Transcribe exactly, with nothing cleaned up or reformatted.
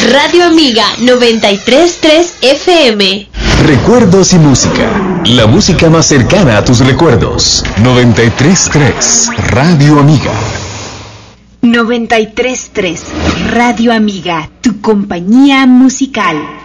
Radio Amiga noventa y tres punto tres F M. Recuerdos y música. La música más cercana a tus recuerdos. noventa y tres punto tres Radio Amiga. noventa y tres punto tres Radio Amiga, tu compañía musical.